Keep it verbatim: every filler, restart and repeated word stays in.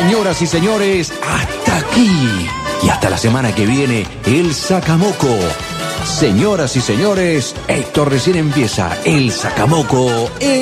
Señoras y señores, hasta aquí. Y hasta la semana que viene, el Sacamoco. Señoras y señores, esto recién empieza. El Sacamoco.